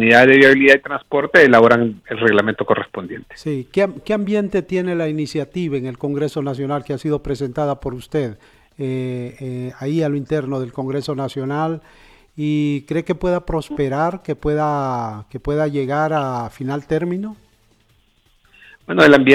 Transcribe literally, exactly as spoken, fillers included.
Unidad de Viabilidad y Transporte elaboran el reglamento correspondiente. Sí, ¿qué, qué ambiente tiene la iniciativa en el Congreso Nacional que ha sido presentada por usted eh, eh, ahí a lo interno del Congreso Nacional? ¿Y cree que pueda prosperar, que pueda, que pueda llegar a final término? Bueno, el ambiente